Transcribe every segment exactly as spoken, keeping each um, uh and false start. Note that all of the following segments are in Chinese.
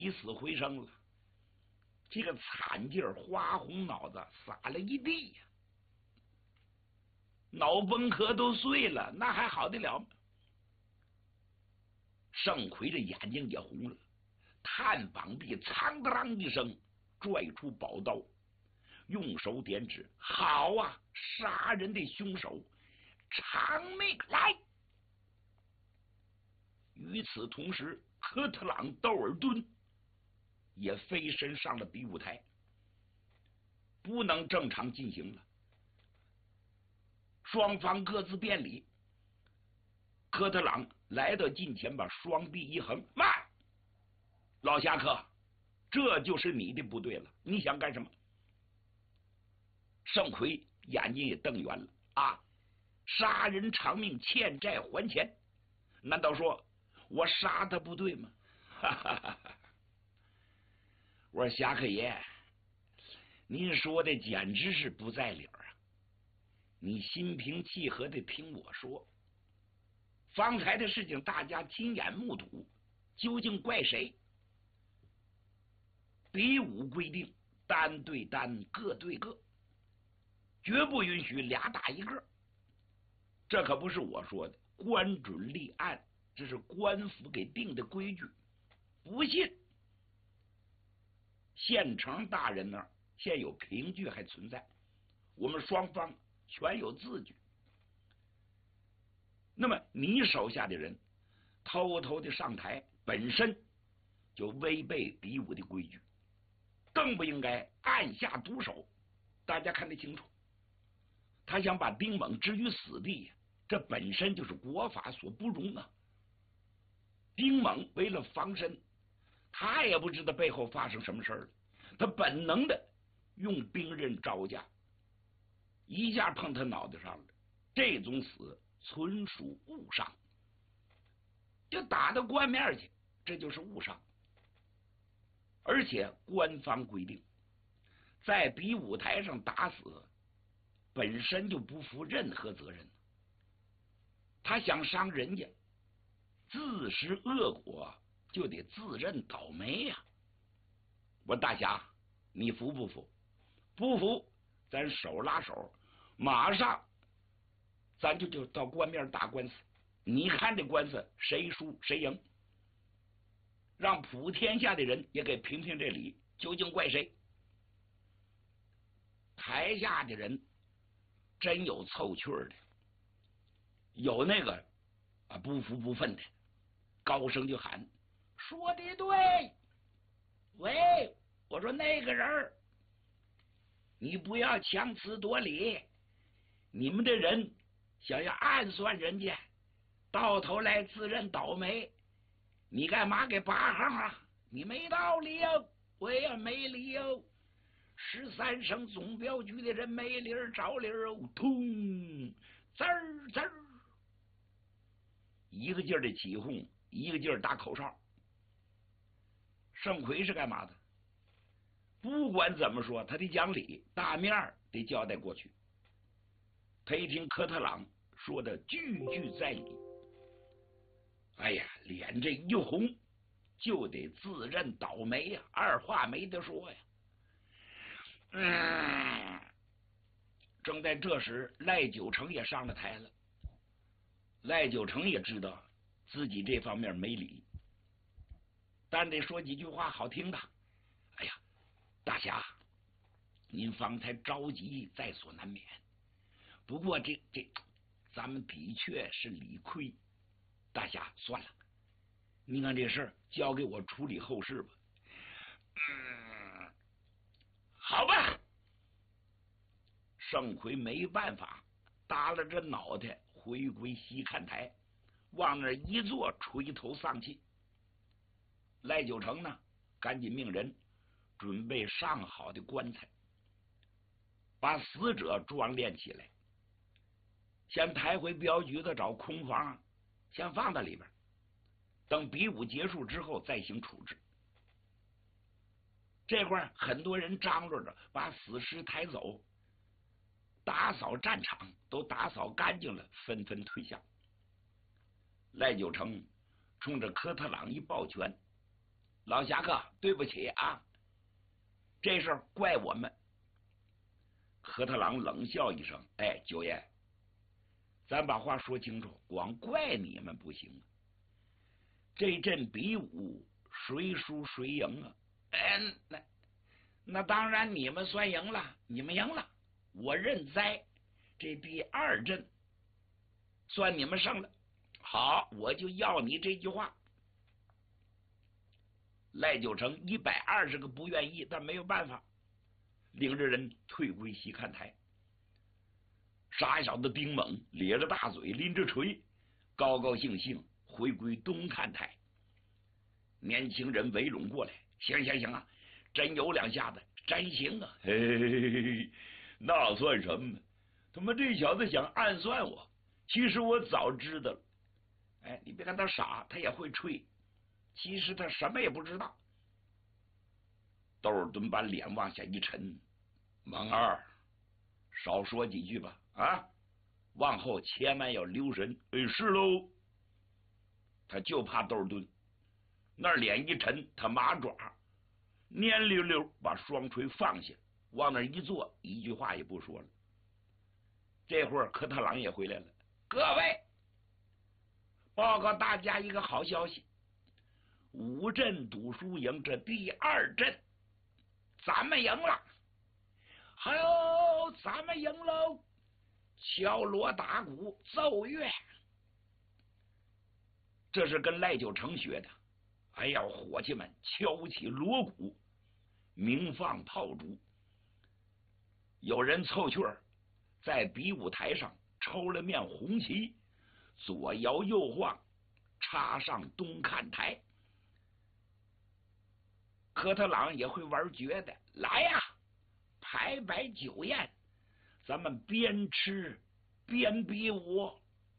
起死回生了。这个惨劲儿，花红脑子撒了一地呀，脑崩壳都碎了，那还好得了吗？盛奎的眼睛也红了，探膀臂，苍当一声拽出宝刀，用手点指：“好啊，杀人的凶手，偿命来！”与此同时，科特朗、道尔顿也飞身上了比武台，不能正常进行了。双方各自辩理。科特朗来到近前，把双臂一横：“慢，老侠客，这就是你的不对了，你想干什么？”盛奎眼睛也瞪圆了：“啊，杀人偿命，欠债还钱，难道说我杀他不对吗？”哈哈哈哈！我说侠客爷，您说的简直是不在理儿啊！你心平气和的听我说，方才的事情大家亲眼目睹，究竟怪谁？比武规定单对单，个对个，绝不允许俩打一个。这可不是我说的，官准立案，这是官府给定的规矩。不信，县城大人那儿现有凭据还存在，我们双方全有字据。那么你手下的人偷偷的上台，本身就违背比武的规矩，更不应该按下毒手。大家看得清楚，他想把丁猛置于死地，这本身就是国法所不容啊。丁猛为了防身，他也不知道背后发生什么事了，他本能的用兵刃招架，一下碰他脑袋上了，这种死纯属误伤，就打到官面去，这就是误伤。而且官方规定，在比武台上打死本身就不负任何责任，他想伤人家，自食恶果，就得自认倒霉呀、啊！我大侠，你服不服？不服，咱手拉手，马上咱就就到官面打官司，你看这官司谁输谁赢，让普天下的人也给评评这理，究竟怪谁？台下的人真有凑趣的，有那个啊不服不忿的，高声就喊：“说的对！喂，我说那个人，你不要强词夺理，你们的人想要暗算人家，到头来自认倒霉，你干嘛给拔行啊？你没道理啊！我也没理由。十三省总镖局的人没理儿找理儿，通滋儿滋儿，一个劲儿的起哄，一个劲儿打口哨。盛奎是干嘛的？不管怎么说，他得讲理，大面儿得交代过去。他一听科特朗说的句句在理，哎呀，脸这一红，就得自认倒霉呀、啊，二话没得说呀。嗯，正在这时，赖九成也上了台了。赖九成也知道自己这方面没理，但得说几句话好听的。哎呀，大侠，您方才着急在所难免，不过这这咱们的确是理亏。大侠，算了，你看这事儿交给我处理后事吧。嗯，好吧。盛奎没办法，耷拉着脑袋回归西看台，往那一坐，垂头丧气。赖九成呢，赶紧命人准备上好的棺材，把死者装殓起来，先抬回镖局子找空房，先放到里边，等比武结束之后再行处置。这块很多人张罗着把死尸抬走，打扫战场都打扫干净了，纷纷退下。赖九成冲着科特朗一抱拳：“ 老侠客，对不起啊，这事儿怪我们。和特朗冷笑一声：“哎，九爷，咱把话说清楚，光怪你们不行啊。这阵比武谁输谁赢啊？哎，那那当然你们算赢了，你们赢了，我认栽。这第二阵算你们胜了。好，我就要你这句话。”赖九成一百二十个不愿意，但没有办法，领着人退归西看台。傻小子丁猛咧着大嘴，拎着锤，高高兴兴回归东看台。年轻人围拢过来，行行行啊，真有两下子，真行啊！嘿嘿嘿，那算什么？他妈这小子想暗算我，其实我早知道了。哎，你别看他傻，他也会吹。其实他什么也不知道。窦尔敦把脸往下一沉，猛二，少说几句吧，啊，往后千万要留神。哎，是喽。他就怕窦尔敦那脸一沉，他麻爪蔫溜溜把双锤放下，往那一坐，一句话也不说了。这会儿科特朗也回来了，各位，报告大家一个好消息。五阵赌输赢，这第二阵咱们赢了！哎呦，咱们赢喽！敲锣打鼓，奏乐，这是跟赖九成学的。哎呀，伙计们敲起锣鼓，鸣放炮竹。有人凑趣儿，在比武台上抽了面红旗，左摇右晃，插上东看台。科特朗也会玩绝的，来呀，排摆酒宴，咱们边吃边比武。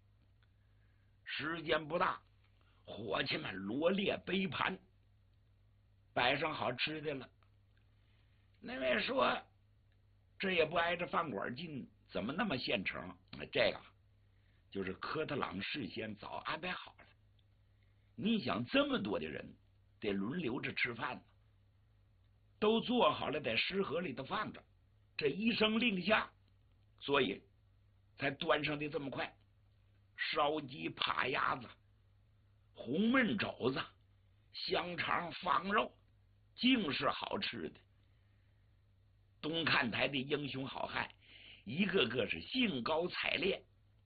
时间不大，伙计们罗列杯盘，摆上好吃的了。那位说，这也不挨着饭馆近，怎么那么现成？这个就是科特朗事先早安排好了。你想，这么多的人得轮流着吃饭呢，都做好了，在食盒里头放着。这一声令下，所以才端上的这么快。烧鸡、扒鸭子、红焖肘子、香肠、方肉，尽是好吃的。东看台的英雄好汉，一个个是兴高采烈。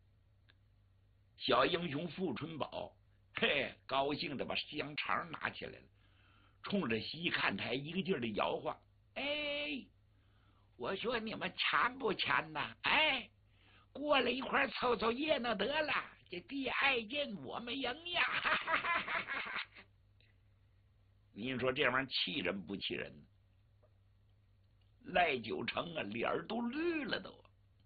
小英雄富春宝，嘿，高兴的把香肠拿起来了，冲着西看台一个劲儿的摇晃。哎，我说你们馋不馋呐？哎，过来一块凑凑热闹得了，这第二阵我们赢呀！哈哈哈哈哈！您说这玩意儿气人不气人？赖九成啊，脸儿都绿了都。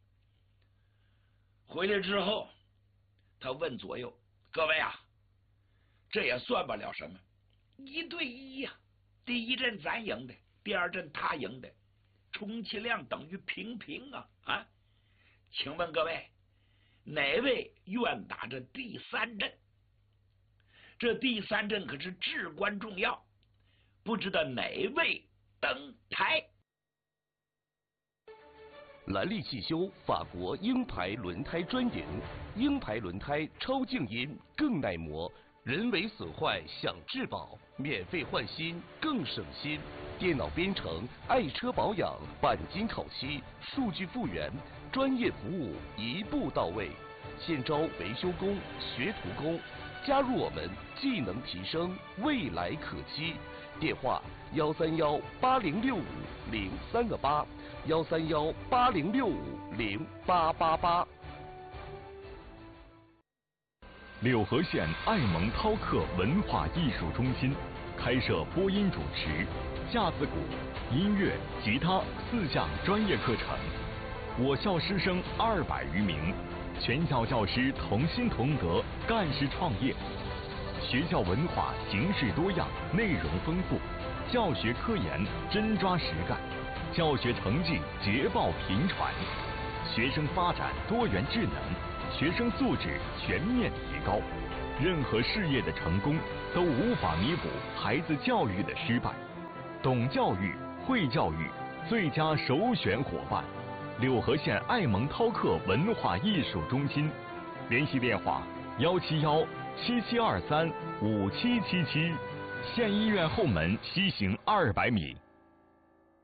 回来之后，他问左右各位啊，这也算不了什么，一对一呀、啊，第一阵咱赢的，第二阵他赢的，充其量等于平平啊啊！请问各位，哪位愿打这第三阵？这第三阵可是至关重要，不知道哪位登台？ 兰利汽修法国鹰牌轮胎专营，鹰牌轮胎超静音，更耐磨，人为损坏享质保，免费换新更省心。电脑编程，爱车保养，钣金烤漆，数据复原，专业服务一步到位。现招维修工、学徒工，加入我们，技能提升，未来可期。电话：幺三幺八零六五零三个八。幺三幺八零六五零八八八。 柳河县爱蒙涛克文化艺术中心开设播音主持、架子鼓、音乐、吉他四项专业课程。我校师生二百余名，全校教师同心同德，干事创业。学校文化形式多样，内容丰富，教学科研真抓实干。教学成绩捷报频传，学生发展多元智能，学生素质全面提高。 任何事业的成功都无法弥补孩子教育的失败。懂教育、会教育，最佳首选伙伴，柳河县爱蒙饕客文化艺术中心，联系电话：幺七幺七七二三五七七七，县医院后门西行二百米。